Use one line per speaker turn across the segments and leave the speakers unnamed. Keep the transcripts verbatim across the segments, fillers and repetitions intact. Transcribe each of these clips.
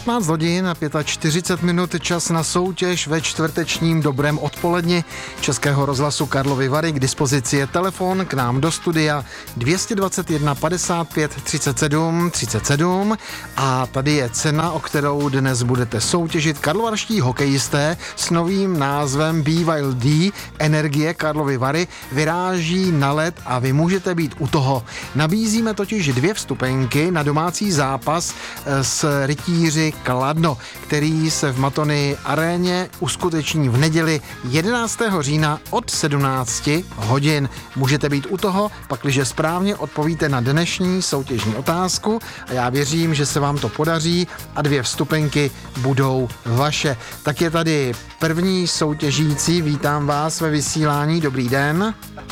patnáct hodin a čtyřicet pět minut, čas na soutěž ve čtvrtečním dobrém odpoledni Českého rozhlasu Karlovy Vary. K dispozici je telefon k nám do studia dvě stě dvacet jedna padesát pět třicet sedm třicet sedm a tady je cena, o kterou dnes budete soutěžit. Karlovarští hokejisté s novým názvem B Y L D Energie Karlovy Vary vyráží na led a vy můžete být u toho. Nabízíme totiž dvě vstupenky na domácí zápas s rytíři Kladno, který se v Matony aréně uskuteční v neděli jedenáctého října od sedmnácti hodin. Můžete být u toho, pakliže správně odpovíte na dnešní soutěžní otázku a já věřím, že se vám to podaří a dvě vstupenky budou vaše. Tak je tady první soutěžící, vítám vás ve vysílání, dobrý den.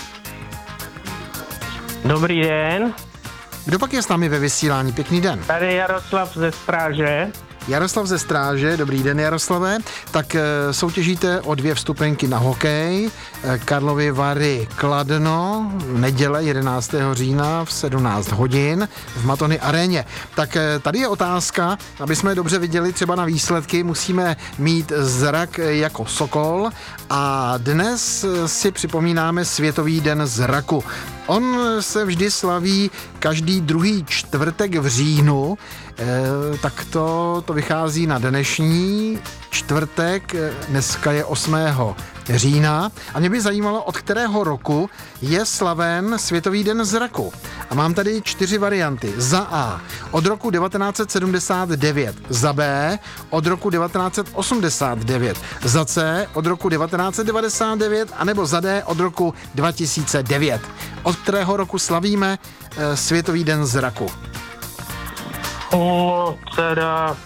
Dobrý den.
Kdo pak je s námi ve vysílání? Pěkný den.
Tady Jaroslav ze Stráže.
Jaroslav ze Stráže, dobrý den Jaroslave. Tak soutěžíte o dvě vstupenky na hokej. Karlovy Vary Kladno, neděle jedenáctého října v sedmnáct hodin v Matony aréně. Tak tady je otázka, aby jsme dobře viděli třeba na výsledky, musíme mít zrak jako sokol a dnes si připomínáme Světový den zraku. On se vždy slaví každý druhý čtvrtek v říjnu, e, tak to, to vychází na dnešní čtvrtek, dneska je osmého října a mě by zajímalo, od kterého roku je slaven Světový den zraku. A mám tady čtyři varianty. Za A od roku devatenáct set sedmdesát devět, za B od roku devatenáct set osmdesát devět, za C od roku devatenáct set devadesát devět a nebo za D od roku dva tisíce devět. Od kterého roku slavíme e, Světový den zraku?
No, teda...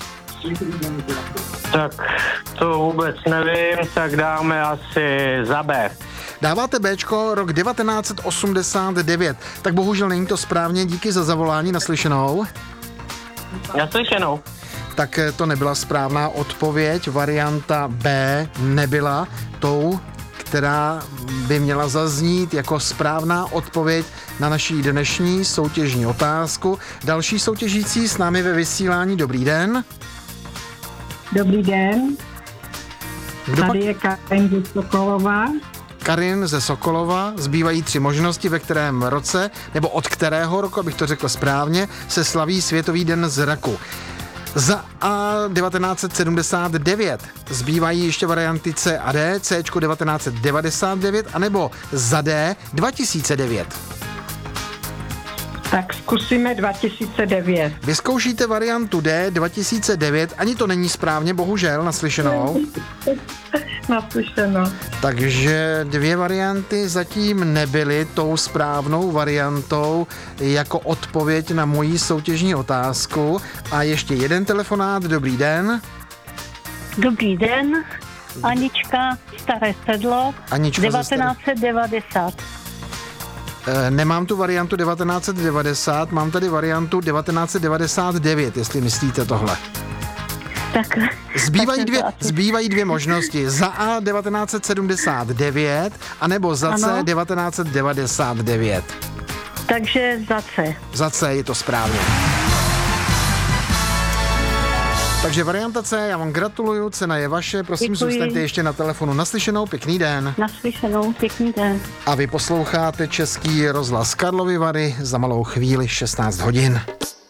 Tak to vůbec nevím, tak dáme asi za B.
Dáváte Bčko, rok devatenáct set osmdesát devět. Tak bohužel není to správně, díky za zavolání, naslyšenou.
Naslyšenou.
Tak to nebyla správná odpověď, varianta B nebyla tou, která by měla zaznít jako správná odpověď na naší dnešní soutěžní otázku. Další soutěžící s námi ve vysílání, dobrý den.
Dobrý den.
Kdo
Tady
pak?
je Karin ze Sokolova.
Karin ze Sokolova, zbývají tři možnosti, ve kterém roce, nebo od kterého roku, abych to řekl správně, se slaví Světový den zraku. Za A devatenáct set sedmdesát devět, zbývají ještě varianty C a D, Cčko devatenáct set devadesát devět, anebo za D dva tisíce devět.
Tak zkusíme dva tisíce devět.
Vyzkoušíte variantu D dva tisíce devět, ani to není správně, bohužel, naslyšenou.
Naslyšeno.
Takže dvě varianty zatím nebyly tou správnou variantou jako odpověď na moji soutěžní otázku. A ještě jeden telefonát, dobrý den.
Dobrý den, Anička, Staré Sedlo,
Anička
devatenáct set devadesát.
E, nemám tu variantu devatenáct set devadesát, mám tady variantu devatenáct set devadesát devět, jestli myslíte tohle.
Tak,
Zbývají
tak
dvě,
asi...
zbývají dvě možnosti. Za A devatenáct set sedmdesát devět, anebo za C
ano.
devatenáct set devadesát devět.
Takže za C.
Za C je to správně. Takže varianta C, já vám gratuluju, cena je vaše, prosím,
Děkuji.
zůstaňte ještě na telefonu. Naslyšenou, pěkný den.
Naslyšenou, pěkný den.
A vy posloucháte Český rozhlas Karlovy Vary, za malou chvíli šestnáct hodin.